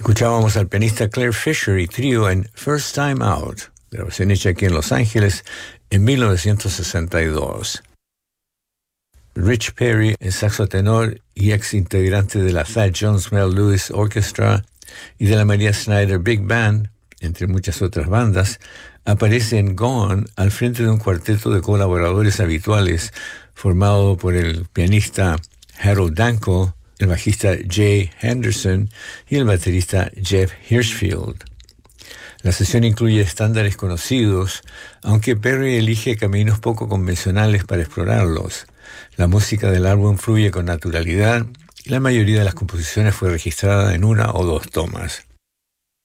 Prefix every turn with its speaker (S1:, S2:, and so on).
S1: Escuchábamos al pianista Claire Fisher y trío en First Time Out, grabación hecha aquí en Los Ángeles en 1962. Rich Perry, el saxo tenor y ex integrante de la Thad Jones Mel Lewis Orchestra y de la Maria Schneider Big Band, entre muchas otras bandas, aparece en Gone al frente de un cuarteto de colaboradores habituales formado por el pianista Harold Danko, el bajista Jay Henderson y el baterista Jeff Hirschfield. La sesión incluye estándares conocidos, aunque Perry elige caminos poco convencionales para explorarlos. La música del álbum fluye con naturalidad y la mayoría de las composiciones fue registrada en una o dos tomas.